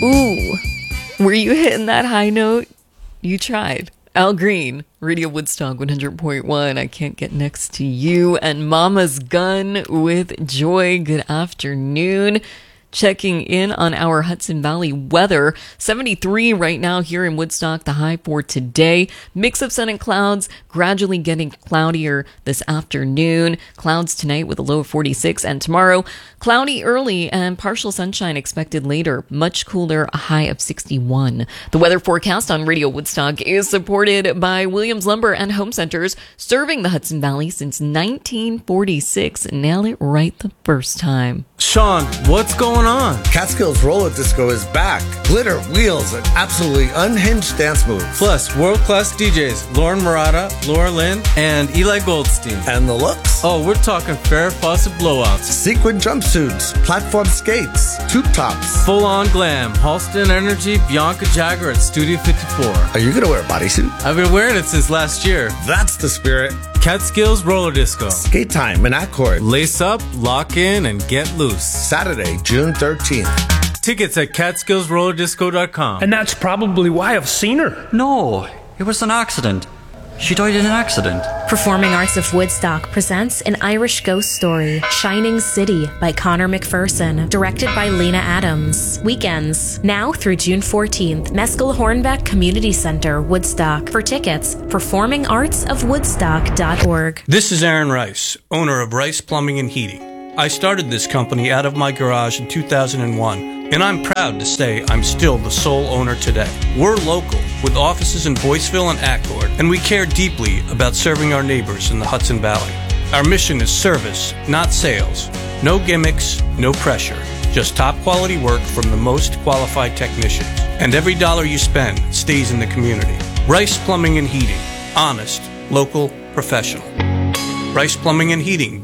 Ooh, were you hitting that high note? You tried. Al Green, Radio Woodstock 100.1. I Can't Get Next to You. And Mama's Gun with Joy. Good afternoon. Checking in on our Hudson Valley weather. 73 right now here in Woodstock, the high for today. Mix of sun and clouds, gradually getting cloudier this afternoon. Clouds tonight with a low of 46, and tomorrow, cloudy early and partial sunshine expected later. Much cooler, a high of 61. The weather forecast on Radio Woodstock is supported by Williams Lumber and Home Centers, serving the Hudson Valley since 1946. Nail it right the first time. Sean, what's going on? Catskills Roller Disco is back. Glitter, wheels, and absolutely unhinged dance moves. Plus, world-class DJs Lauren Murata, Laura Lynn, and Eli Goldstein. And the looks? Oh, we're talking Farrah Fawcett blowouts. Sequin jumpsuits, platform skates, tube tops. Full-on glam, Halston Energy, Bianca Jagger at Studio 54. Are you going to wear a bodysuit? I've been wearing it since last year. That's the spirit. Catskills Roller Disco. Skate time in Accord. Lace up, lock in, and get loose. Saturday, June 13th. Tickets at catskillsrollerdisco.com. And that's probably why I've seen her. No, it was an accident. She died in an accident. Performing Arts of Woodstock presents An Irish Ghost Story, Shining City by Connor McPherson, directed by Lena Adams. Weekends, now through June 14th, Meskel Hornbeck Community Center, Woodstock. For tickets, performingartsofwoodstock.org. This is Aaron Rice, owner of Rice Plumbing and Heating. I started this company out of my garage in 2001, and I'm proud to say I'm still the sole owner today. We're local, with offices in Boyceville and Accord, and we care deeply about serving our neighbors in the Hudson Valley. Our mission is service, not sales. No gimmicks, no pressure. Just top quality work from the most qualified technicians. And every dollar you spend stays in the community. Rice Plumbing and Heating. Honest, local, professional. Rice Plumbing and Heating.